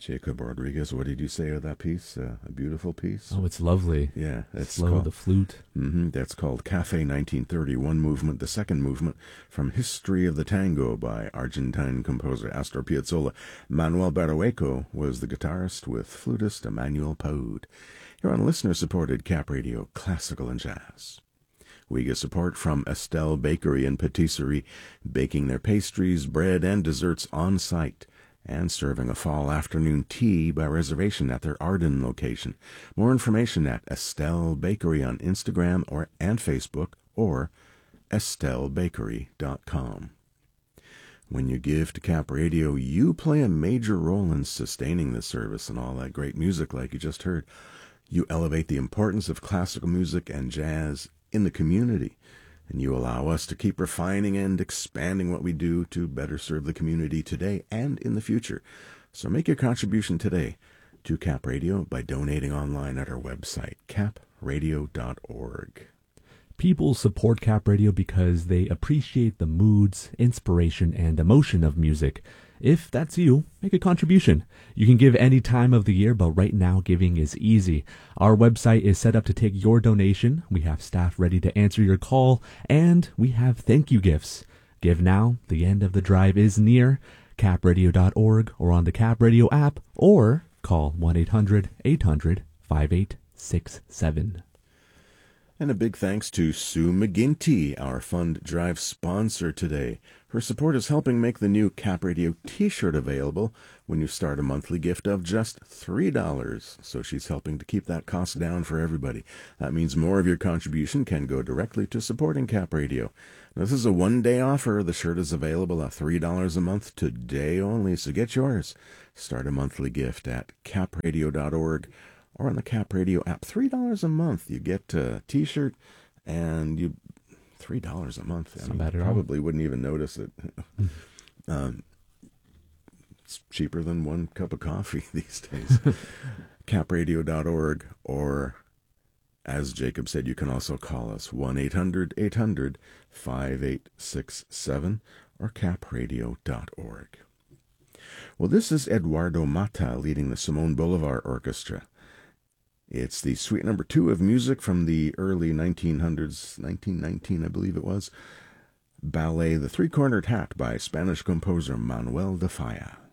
Jacob Rodriguez, what did you say of that piece? A beautiful piece? Oh, it's lovely. Yeah. It's Slow, called, the flute. That's called Cafe 1931 Movement, the second movement from History of the Tango by Argentine composer Astor Piazzolla. Manuel Barrueco was the guitarist with flutist Emmanuel Paud. You're on listener-supported Cap Radio, Classical and Jazz. We get support from Estelle Bakery and Patisserie, baking their pastries, bread, and desserts on site, and serving a fall afternoon tea by reservation at their Arden location. More information at Estelle Bakery on Instagram and Facebook, or estellebakery.com. When you give to Cap Radio, you play a major role in sustaining the service and all that great music like you just heard. You elevate the importance of classical music and jazz in the community, and you allow us to keep refining and expanding what we do to better serve the community today and in the future. So make your contribution today to Cap Radio by donating online at our website, capradio.org. People support Cap Radio because they appreciate the moods, inspiration, and emotion of music. If that's you, make a contribution. You can give any time of the year, but right now giving is easy. Our website is set up to take your donation. We have staff ready to answer your call, and we have thank you gifts. Give now. The end of the drive is near. capradio.org or on the Cap Radio app, or call 1-800-800-5867. And a big thanks to Sue McGinty, our fund drive sponsor today. Her support is helping make the new Cap Radio t-shirt available when you start a monthly gift of just $3. So she's helping to keep that cost down for everybody. That means more of your contribution can go directly to supporting Cap Radio. Now, this is a one-day offer. The shirt is available at $3 a month today only, so get yours. Start a monthly gift at capradio.org. or on the Cap Radio app. $3 a month. You get a t-shirt and you $3 a month. I mean, you probably wouldn't even notice it. It's cheaper than one cup of coffee these days. capradio.org, or as Jacob said, you can also call us 1-800-800-5867 or capradio.org. Well, this is Eduardo Mata leading the Simone Bolivar Orchestra. It's the Suite Number 2 of music from the early 1900s, 1919, I believe it was, ballet The Three-Cornered Hat by Spanish composer Manuel de Falla.